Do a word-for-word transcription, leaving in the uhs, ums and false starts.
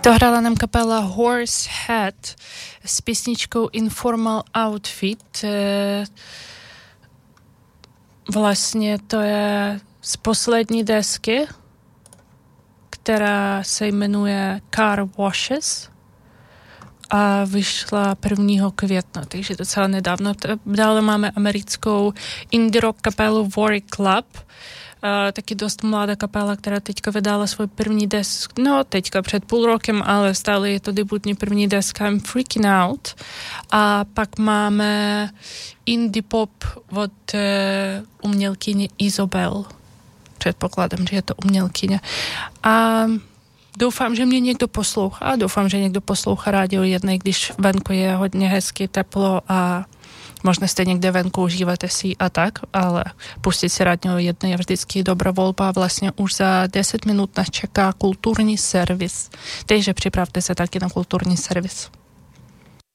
Dohrála nám kapela Horsehead s písničkou Informal Outfit. Vlastně to je z poslední desky, která se jmenuje Car Washes a vyšla prvního května, takže docela nedávno. Dále máme americkou indie rock kapelu Warwick Club, Uh, taky dost mladá kapela, která teďka vydala svůj první desk, no teďka před půl rokem, ale stále je to debutní první deska I'm Freaking Out. A pak máme indie pop od uh, umělkyně Izobel. Předpokládám, že je to umělkyně. A doufám, že mě někdo poslouchá. Doufám, že někdo poslouchá Rádio jedna, když venku je hodně hezky, teplo a možná jste někde venku, užíváte si a tak, ale pustit si Rádio jedna je vždycky dobrá volba. Vlastně už za deset minut nás čeká kulturní servis. Takže připravte se taky na kulturní servis.